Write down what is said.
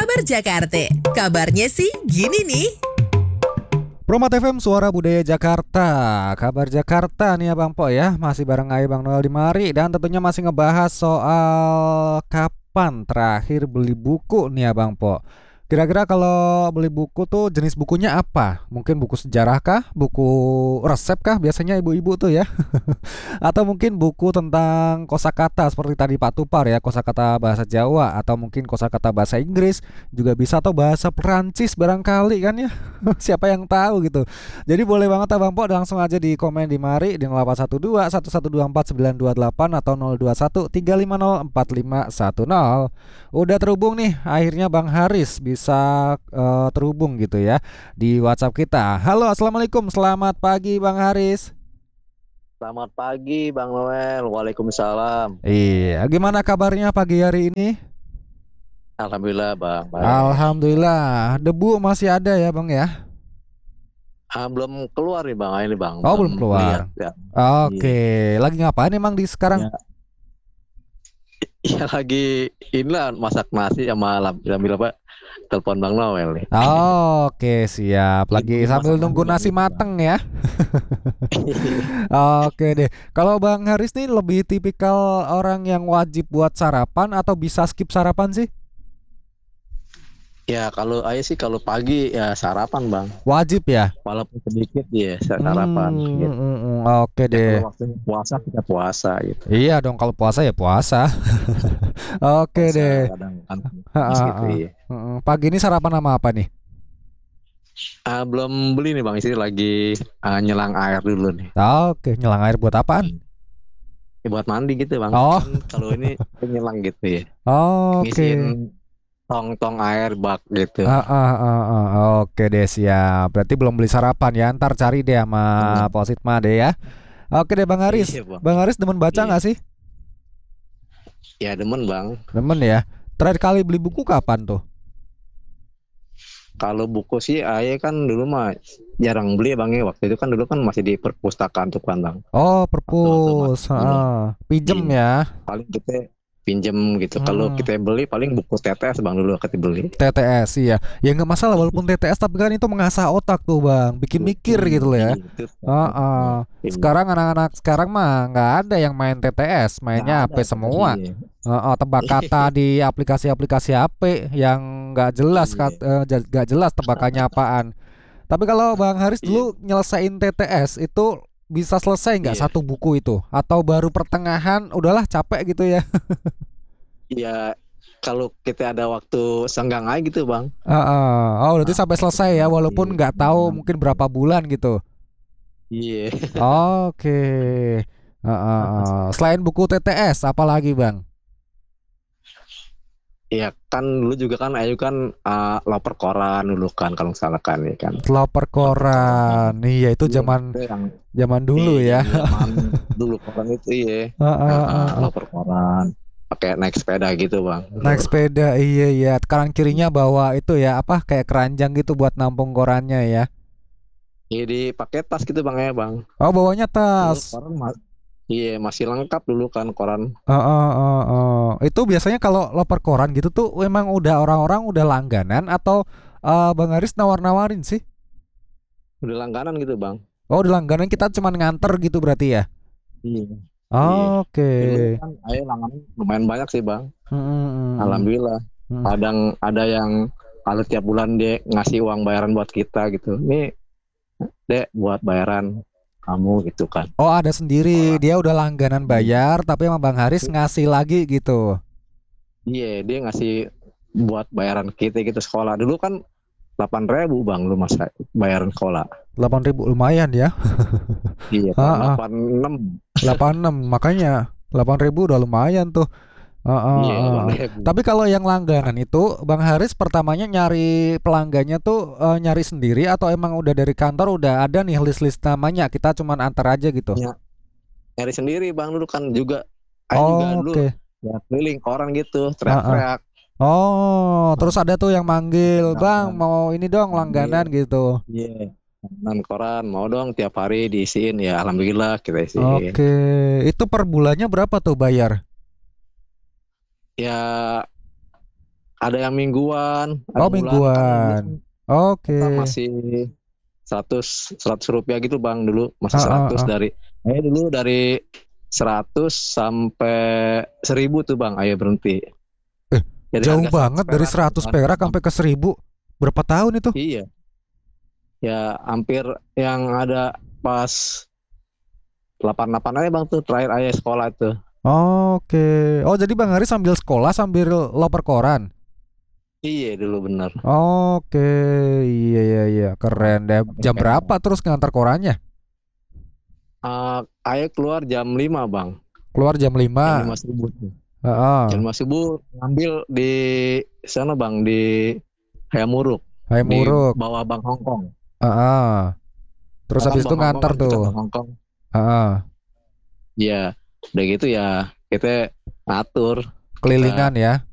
Kabar Jakarta. Kabarnya sih gini nih. Promat FM Suara Budaya Jakarta. Kabar Jakarta nih Abang Po ya. Masih bareng Aye Bang Noel di mari. Dan tentunya masih ngebahas soal kapan terakhir beli buku nih Abang Po. Kira-kira kalau beli buku tuh jenis bukunya apa? Mungkin buku sejarah kah? Buku resep kah? Biasanya ibu-ibu tuh ya. Atau mungkin buku tentang kosakata seperti tadi Pak Tupar ya, kosakata bahasa Jawa. Atau mungkin kosakata bahasa Inggris. Juga bisa, atau bahasa Perancis barangkali kan ya. Siapa yang tahu gitu. Jadi boleh banget Abang Po langsung aja di komen di mari di 0812 1124 928 atau 021 350 4510. Udah terhubung nih akhirnya Bang Haris bisa terhubung gitu ya di WhatsApp kita. Halo, assalamualaikum, selamat pagi Bang Haris. Selamat pagi Bang Noel. Waalaikumsalam. Iya, gimana kabarnya pagi hari ini? Alhamdulillah Bang. Baik. Alhamdulillah. Debu masih ada ya Bang ya? Belum keluar nih Bang. Ini Bang. Oh, belum keluar. Lihat, ya. Oke, lagi ngapain emang di sekarang? Ya lagi inilah masak nasi sama sambil apa? Telepon Bang Noel nih. Oke, siap. Lagi sambil nunggu nasi mateng ya. Oke deh. Kalau Bang Haris nih lebih tipikal orang yang wajib buat sarapan atau bisa skip sarapan sih? Ya kalau Ayah sih kalau pagi ya sarapan Bang. Wajib ya? Walaupun sedikit ya sarapan. Gitu. Oke Ya, deh. kalau waktu puasa kita puasa gitu. Iya dong, kalau puasa ya puasa. Oke Puasa deh. kadang kan gitu ya. Pagi ini sarapan sama apa nih? Belum beli nih Bang. Istri lagi nyelang air dulu nih. Oke, nyelang air buat apaan? Ya, buat mandi gitu Bang. Oh. Kan kalau ini nyelang gitu ya. Oke. Ngisiin tong air bak gitu. Oke deh, siap. Berarti belum beli sarapan ya. Ntar cari deh sama Positma deh ya. Oke deh Bang Haris. Iya, Bang. Bang Haris demen baca nggak sih? Ya demen Bang. Demen ya. Terakhir kali beli buku kapan tuh? Kalau buku sih Ayah kan dulu mah jarang beli Bang ya. Waktu itu kan dulu kan masih di perpustakaan tuh kan Bang. Oh, perpus. Pinjem ya. Paling kita pinjem gitu. Kalau kita beli paling buku TTS Bang dulu kita beli. TTS iya. Ya nggak masalah walaupun TTS, tapi kan itu mengasah otak tuh Bang, bikin mikir gitu loh ya. Sekarang anak-anak sekarang mah nggak ada yang main TTS, mainnya HP semua. Tebak kata di aplikasi-aplikasi HP yang nggak jelas, nggak jelas tebakannya apaan. Tapi kalau Bang Haris dulu nyelesain TTS itu bisa selesai nggak satu buku itu? Atau baru pertengahan udahlah capek gitu ya? Iya, kalau kita ada waktu senggang aja gitu Bang. Oh berarti sampai selesai ya, walaupun nggak tahu mungkin berapa bulan gitu. Iya. Oke. Selain buku TTS apalagi Bang? Iya kan dulu juga kan Ayu kan loper koran dulu kan kalau salah kan ya kan. Loper koran. Iya itu zaman dulu ya. Zaman dulu koran itu iya. Loper koran. Pakai naik sepeda gitu Bang. Naik sepeda iya. Kanan kirinya bawa itu ya apa kayak keranjang gitu buat nampung korannya ya. Iya dipakai tas gitu Bang ya Bang. Oh bawanya tas. Iya masih lengkap dulu kan koran. Itu biasanya kalau loper koran gitu tuh memang udah orang-orang udah langganan atau Bang Haris nawar-nawarin sih? Udah langganan gitu Bang. Oh udah langganan, kita cuma nganter gitu berarti ya? Iya. Oke. Dulu kan ayo langganan lumayan banyak sih Bang. Alhamdulillah. Kadang ada yang kalau tiap bulan dia ngasih uang bayaran buat kita gitu. Nih Dek buat bayaran kamu gitu kan. Oh ada sendiri, dia udah langganan bayar tapi sama Bang Haris ngasih lagi gitu. Iya dia ngasih buat bayaran kita gitu sekolah. Dulu kan 8.000 Bang lu masa bayaran sekolah. 8.000 lumayan ya. Iya 86 makanya 8.000 udah lumayan tuh. Tapi kalau yang langganan itu Bang Haris pertamanya nyari pelanggannya tuh nyari sendiri atau emang udah dari kantor udah ada nih list-list namanya, kita cuman antar aja gitu? Nyari sendiri Bang dulu kan juga. Juga dulu ya keliling koran gitu teriak-teriak. Terus ada tuh yang manggil, Bang mau ini dong langganan gitu. Iya. Koran mau dong tiap hari diisiin ya alhamdulillah kita isiin. Oke, itu per bulannya berapa tuh bayar? Ya ada yang mingguan, ada Oh, bulan. mingguan. Oke. Kita masih 100 rupiah gitu bang dulu, masih 100 dulu dari 100 sampai 1000 tuh bang, ayo berhenti. Jadi Jauh harga banget dari 100 perak sampai ke 1000. Berapa tahun itu? Iya. Ya hampir yang ada pas 88 aja bang tuh terakhir ayah sekolah tuh. Oke. Oh, jadi Bang Haris sambil sekolah sambil loper koran. Iya dulu bener. Oke. Iya iya iya, keren deh. Jam berapa terus ngantar korannya? Ayah keluar jam 5 bang. Keluar jam 5. Jam 5 subuh. Heeh. Jam 5 subuh ngambil di sana bang, di Hayamuruk. Hai Di Muruk. bawah Bang Hongkong. Heeh. Terus Kan habis itu Bang Hongkong ngantar kan, kita tuh. Bang Hongkong. Heeh. Iya. Udah gitu ya kita ngatur. Kelilingan ya.